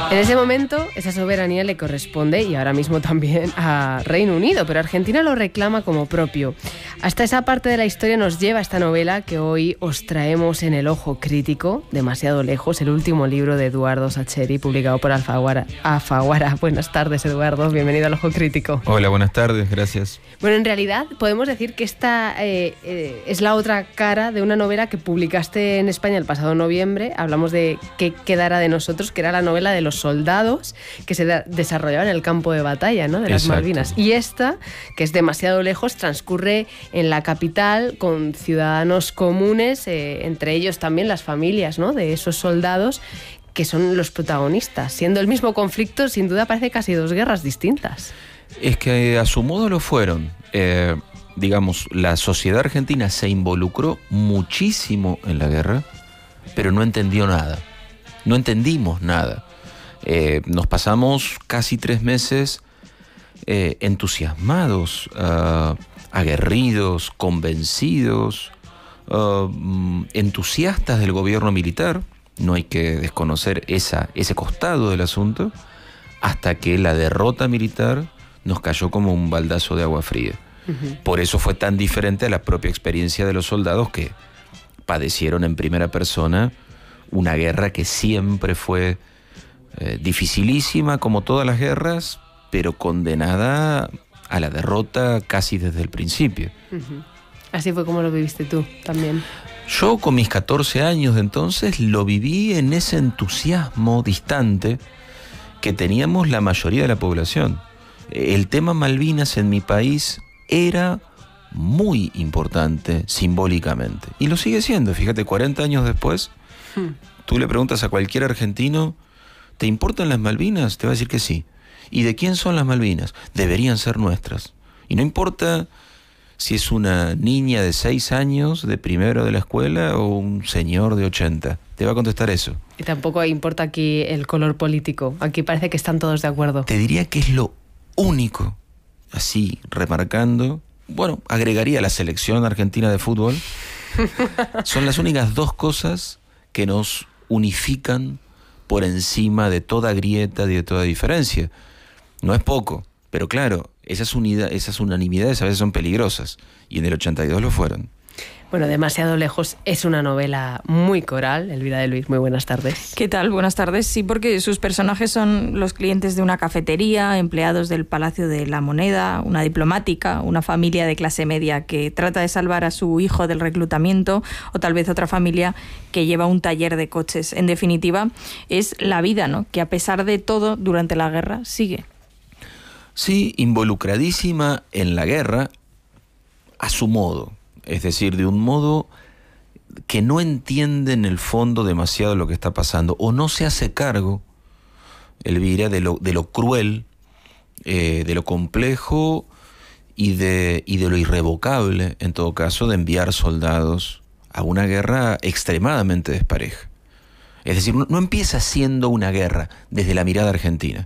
En ese momento, esa soberanía le corresponde, y ahora mismo también, a Reino Unido, pero Argentina lo reclama como propio. Hasta esa parte de la historia nos lleva esta novela que hoy os traemos en El Ojo Crítico, Demasiado Lejos, el último libro de Eduardo Sacheri, publicado por Alfaguara. Buenas tardes, Eduardo, bienvenido al Ojo Crítico. Hola, buenas tardes, gracias. Bueno, en realidad podemos decir que esta es la otra cara de una novela que publicaste en España el pasado noviembre. Hablamos de ¿Qué quedará de nosotros?, que era la novela de los soldados que se desarrollaba en el campo de batalla, ¿no?, de las Malvinas. Y esta, que es Demasiado Lejos, transcurre en la capital con ciudadanos comunes, entre ellos también las familias, ¿no?, de esos soldados que son los protagonistas. Siendo el mismo conflicto, sin duda parece casi dos guerras distintas. Es que a su modo lo fueron. Digamos, la sociedad argentina se involucró muchísimo en la guerra, pero no entendió nada. No entendimos nada. Nos pasamos casi 3 meses entusiasmados, aguerridos, convencidos, entusiastas del gobierno militar. No hay que desconocer ese costado del asunto, hasta que la derrota militar nos cayó como un baldazo de agua fría. Uh-huh. Por eso fue tan diferente a la propia experiencia de los soldados, que padecieron en primera persona una guerra que siempre fue dificilísima, como todas las guerras, pero condenada a la derrota casi desde el principio. Uh-huh. Así fue como lo viviste tú también. Yo, con mis 14 años de entonces, lo viví en ese entusiasmo distante que teníamos la mayoría de la población. El tema Malvinas en mi país era muy importante simbólicamente, y lo sigue siendo. Fíjate, 40 años después, tú le preguntas a cualquier argentino, ¿te importan las Malvinas? Te va a decir que sí. ¿Y de quién son las Malvinas? Deberían ser nuestras. Y no importa si es una niña de 6 años de primero de la escuela o un señor de 80. Te va a contestar eso. Y tampoco importa aquí el color político. Aquí parece que están todos de acuerdo. Te diría que es lo único, así remarcando, bueno, agregaría la selección argentina de fútbol. Son las únicas 2 cosas que nos unifican por encima de toda grieta y de toda diferencia. No es poco, pero claro, esas unanimidades a veces son peligrosas, y en el 82 lo fueron. Bueno, Demasiado Lejos es una novela muy coral. Elvira de Luis, muy buenas tardes. ¿Qué tal? Buenas tardes. Sí, porque sus personajes son los clientes de una cafetería, empleados del Palacio de la Moneda, una diplomática, una familia de clase media que trata de salvar a su hijo del reclutamiento, o tal vez otra familia que lleva un taller de coches. En definitiva, es la vida, ¿no?, que a pesar de todo, durante la guerra, sigue. Sí, involucradísima en la guerra a su modo. Es decir, de un modo que no entiende en el fondo demasiado lo que está pasando, o no se hace cargo, Elvira, de lo cruel, de lo complejo y de lo irrevocable, en todo caso, de enviar soldados a una guerra extremadamente despareja. Es decir, no empieza siendo una guerra desde la mirada argentina.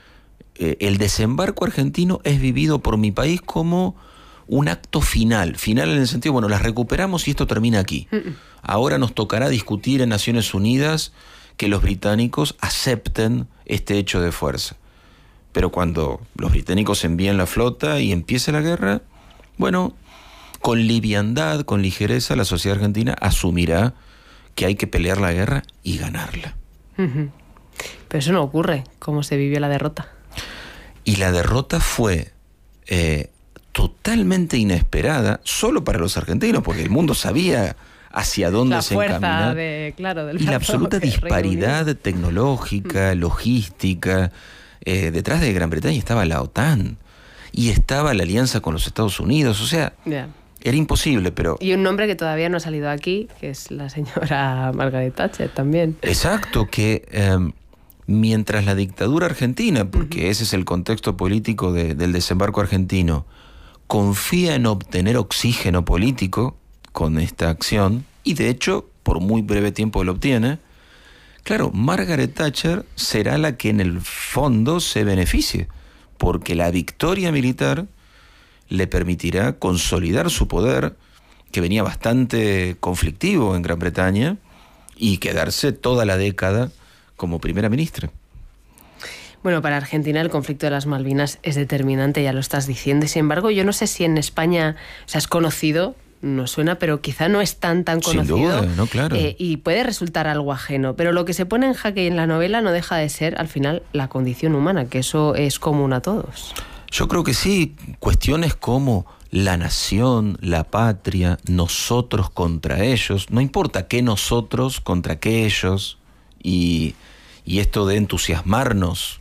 El desembarco argentino es vivido por mi país como un acto final en el sentido, bueno, las recuperamos y esto termina aquí. Ahora nos tocará discutir en Naciones Unidas que los británicos acepten este hecho de fuerza. Pero cuando los británicos envíen la flota y empiece la guerra, bueno, con liviandad, con ligereza, la sociedad argentina asumirá que hay que pelear la guerra y ganarla. Pero eso no ocurre. ¿Cómo se vivió la derrota? Y la derrota fue totalmente inesperada, solo para los argentinos, porque el mundo sabía hacia dónde se encaminaba. Y la absoluta disparidad tecnológica, logística. Detrás de Gran Bretaña estaba la OTAN y estaba la alianza con los Estados Unidos. O sea, era imposible, pero... Y un nombre que todavía no ha salido aquí, que es la señora Margaret Thatcher también. Exacto, que mientras la dictadura argentina, porque ese es el contexto político del desembarco argentino, confía en obtener oxígeno político con esta acción, y de hecho, por muy breve tiempo lo obtiene, claro, Margaret Thatcher será la que en el fondo se beneficie, porque la victoria militar le permitirá consolidar su poder, que venía bastante conflictivo en Gran Bretaña, y quedarse toda la década como primera ministra. Bueno, para Argentina el conflicto de las Malvinas es determinante, ya lo estás diciendo. Sin embargo, yo no sé si en España se has conocido, no suena, pero quizá no es tan conocido. Sin duda, no, claro. Y puede resultar algo ajeno. Pero lo que se pone en jaque en la novela no deja de ser, al final, la condición humana, que eso es común a todos. Yo creo que sí, cuestiones como la nación, la patria, nosotros contra ellos, no importa qué nosotros contra qué ellos, y esto de entusiasmarnos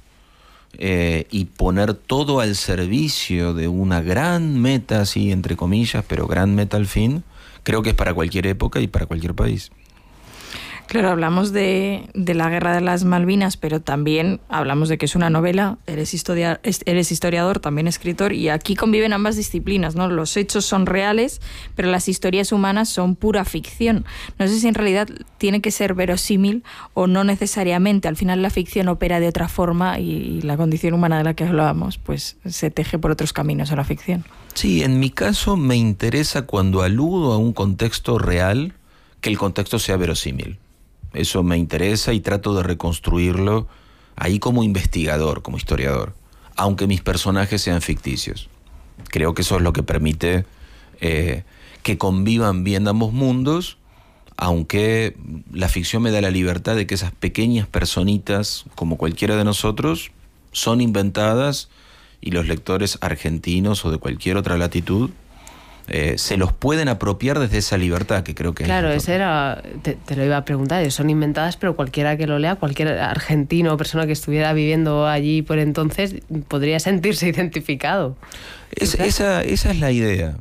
y poner todo al servicio de una gran meta, así entre comillas, pero gran meta al fin, creo que es para cualquier época y para cualquier país. Claro, hablamos de la Guerra de las Malvinas, pero también hablamos de que es una novela, eres historiador, también escritor, y aquí conviven ambas disciplinas, ¿no? Los hechos son reales, pero las historias humanas son pura ficción. No sé si en realidad tiene que ser verosímil o no necesariamente. Al final la ficción opera de otra forma y la condición humana de la que hablábamos pues se teje por otros caminos a la ficción. Sí, en mi caso me interesa cuando aludo a un contexto real, que el contexto sea verosímil. Eso me interesa y trato de reconstruirlo ahí como investigador, como historiador, aunque mis personajes sean ficticios. Creo que eso es lo que permite que convivan bien ambos mundos, aunque la ficción me da la libertad de que esas pequeñas personitas, como cualquiera de nosotros, son inventadas y los lectores argentinos o de cualquier otra latitud se los pueden apropiar desde esa libertad, que creo que claro, es... Claro, era, te lo iba a preguntar, son inventadas, pero cualquiera que lo lea, cualquier argentino o persona que estuviera viviendo allí por entonces, podría sentirse identificado. Esa es la idea.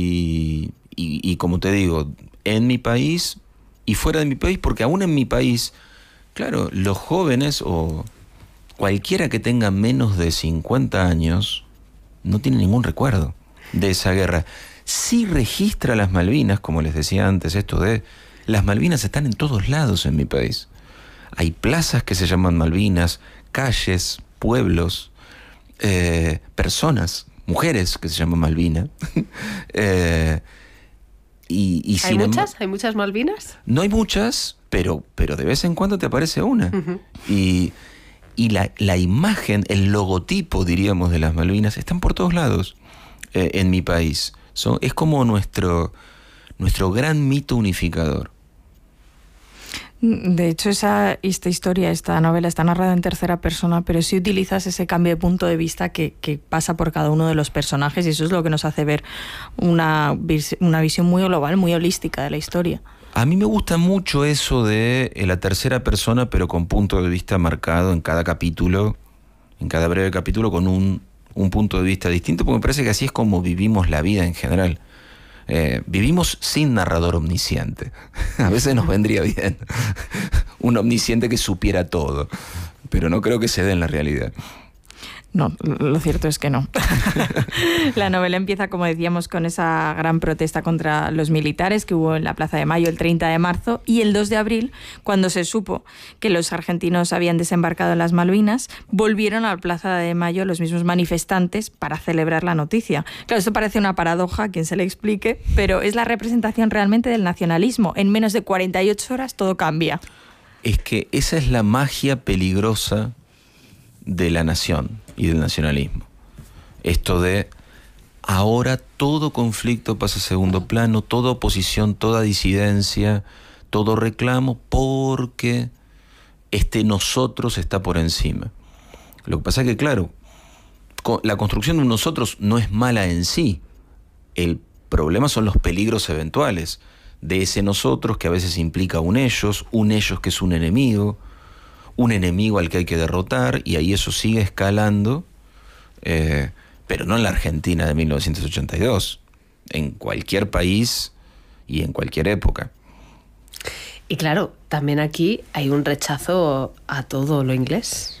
Y como te digo, en mi país y fuera de mi país, porque aún en mi país, claro, los jóvenes o cualquiera que tenga menos de 50 años no tiene ningún recuerdo de esa guerra. Sí registra las Malvinas, como les decía antes, esto de las Malvinas están en todos lados en mi país. Hay plazas que se llaman Malvinas, calles, pueblos, personas, mujeres que se llaman Malvina. ¿Hay muchas Malvinas? No hay muchas, pero de vez en cuando te aparece una. Uh-huh. Y la imagen, el logotipo, diríamos, de las Malvinas están por todos lados en mi país. Es como nuestro gran mito unificador. De hecho, esta historia, esta novela está narrada en tercera persona, pero sí utilizas ese cambio de punto de vista que pasa por cada uno de los personajes, y eso es lo que nos hace ver una visión muy global, muy holística de la historia. A mí me gusta mucho eso de la tercera persona, pero con punto de vista marcado en cada capítulo, en cada breve capítulo, con un punto de vista distinto, porque me parece que así es como vivimos la vida en general. Vivimos sin narrador omnisciente. A veces nos vendría bien un omnisciente que supiera todo, pero no creo que se dé en la realidad. No, lo cierto es que no. La novela empieza, como decíamos, con esa gran protesta contra los militares que hubo en la Plaza de Mayo el 30 de marzo y el 2 de abril, cuando se supo que los argentinos habían desembarcado en las Malvinas, volvieron a la Plaza de Mayo los mismos manifestantes para celebrar la noticia. Claro, esto parece una paradoja, a quien se le explique, pero es la representación realmente del nacionalismo. En menos de 48 horas todo cambia. Es que esa es la magia peligrosa de la nación y del nacionalismo. Esto de ahora todo conflicto pasa a segundo plano, toda oposición, toda disidencia, todo reclamo, porque nosotros está por encima. Lo que pasa es que, claro, la construcción de un nosotros no es mala en sí. El problema son los peligros eventuales de ese nosotros, que a veces implica un ellos que es un enemigo al que hay que derrotar, y ahí eso sigue escalando, pero no en la Argentina de 1982, en cualquier país y en cualquier época. Y claro, también aquí hay un rechazo a todo lo inglés.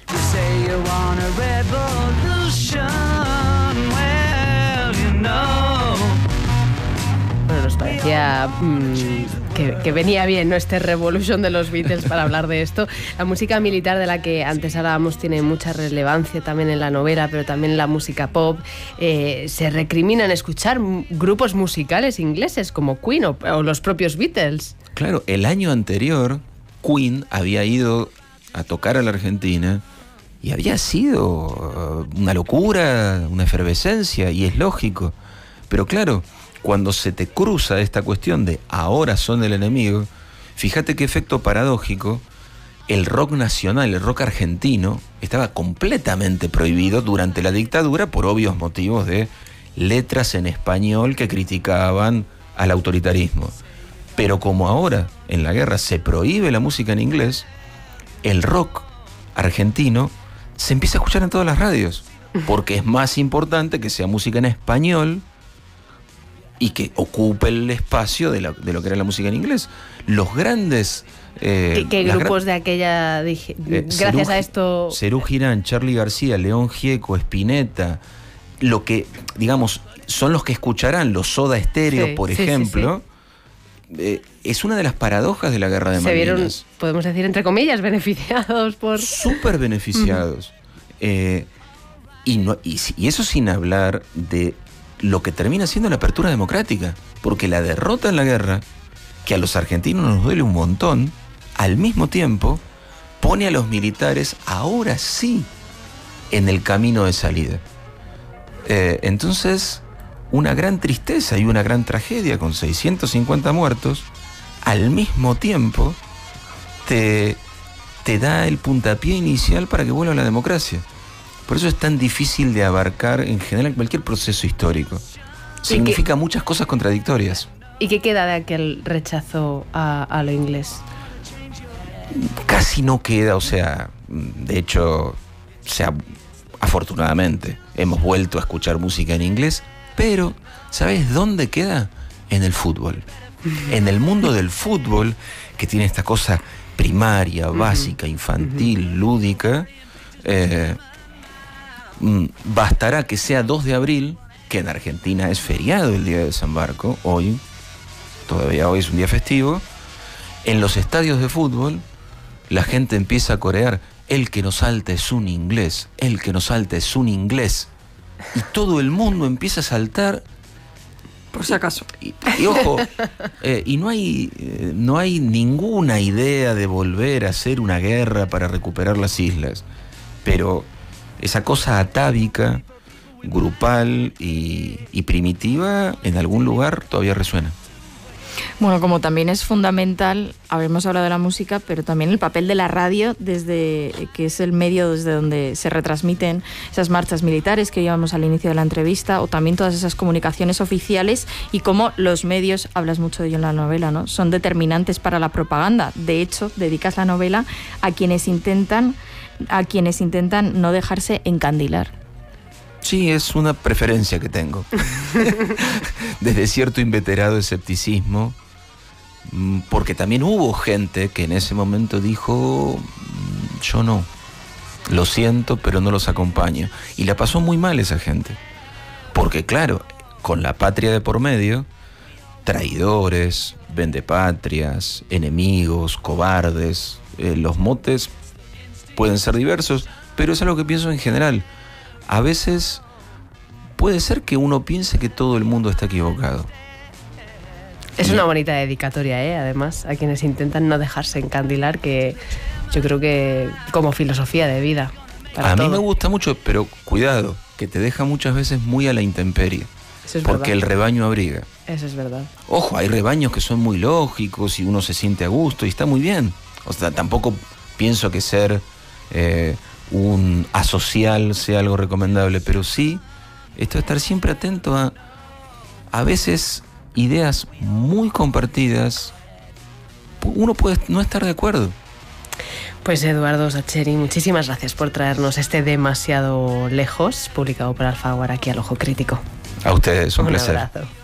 Bueno, nos parecía que venía bien, ¿no?, este Revolution de los Beatles para hablar de esto. La música militar de la que antes hablábamos tiene mucha relevancia también en la novela, pero también en la música pop. Se recriminan escuchar grupos musicales ingleses como Queen o los propios Beatles. Claro, el año anterior Queen había ido a tocar a la Argentina Y había sido una locura, una efervescencia, y es lógico. Pero claro, cuando se te cruza esta cuestión de ahora son el enemigo, fíjate qué efecto paradójico. El rock nacional, el rock argentino, estaba completamente prohibido durante la dictadura por obvios motivos de letras en español que criticaban al autoritarismo. Pero como ahora en la guerra se prohíbe la música en inglés, el rock argentino se empieza a escuchar en todas las radios, porque es más importante que sea música en español y que ocupe el espacio de lo que era la música en inglés. Los grandes... ¿Qué grupos de aquella... gracias a esto... Serú Girán, Charly García, León Gieco, Spinetta, lo que, digamos, son los que escucharán los Soda Stereo, por ejemplo... es una de las paradojas de la guerra de Malvinas. Se vieron, podemos decir, entre comillas, beneficiados por... Súper beneficiados. Y eso sin hablar de lo que termina siendo la apertura democrática. Porque la derrota en la guerra, que a los argentinos nos duele un montón, al mismo tiempo pone a los militares, ahora sí, en el camino de salida. Entonces... una gran tristeza y una gran tragedia con 650 muertos, al mismo tiempo te da el puntapié inicial para que vuelva la democracia. Por eso es tan difícil de abarcar en general cualquier proceso histórico. Significa muchas cosas contradictorias. ¿Y qué queda de aquel rechazo a lo inglés? Casi no queda, o sea, de hecho, afortunadamente, hemos vuelto a escuchar música en inglés. Pero, ¿sabes dónde queda? En el fútbol. En el mundo del fútbol, que tiene esta cosa primaria, básica, infantil, lúdica, bastará que sea 2 de abril, que en Argentina es feriado el día de San Barco, todavía hoy es un día festivo, en los estadios de fútbol, la gente empieza a corear: el que nos salta es un inglés, el que nos salta es un inglés. Y todo el mundo empieza a saltar. Por si acaso. Y ojo, y no hay ninguna idea de volver a hacer una guerra para recuperar las islas. Pero esa cosa atávica, grupal y primitiva, en algún lugar todavía resuena. Bueno, como también es fundamental, habíamos hablado de la música, pero también el papel de la radio, que es el medio desde donde se retransmiten esas marchas militares que llevamos al inicio de la entrevista, o también todas esas comunicaciones oficiales, y cómo los medios, hablas mucho de ello en la novela, ¿no?, son determinantes para la propaganda. De hecho, dedicas la novela a quienes intentan no dejarse encandilar. Sí, es una preferencia que tengo. Desde cierto inveterado escepticismo, porque también hubo gente que en ese momento dijo: yo no, lo siento, pero no los acompaño. Y la pasó muy mal esa gente. Porque claro, con la patria de por medio, traidores, vendepatrias, enemigos, cobardes, los motes pueden ser diversos, pero es algo que pienso en general. A veces puede ser que uno piense que todo el mundo está equivocado. Es una bonita dedicatoria, además, a quienes intentan no dejarse encandilar, que yo creo que como filosofía de vida. A mí me gusta mucho, pero cuidado, que te deja muchas veces muy a la intemperie. Eso es porque verdad. El rebaño abriga. Eso es verdad. Ojo, hay rebaños que son muy lógicos y uno se siente a gusto y está muy bien. O sea, tampoco pienso que ser... un asocial sea algo recomendable, pero sí esto de estar siempre atento a veces ideas muy compartidas, uno puede no estar de acuerdo. Pues Eduardo Sacheri, muchísimas gracias por traernos este Demasiado Lejos, publicado por Alfaguara aquí al Ojo Crítico. A ustedes, un placer. Abrazo.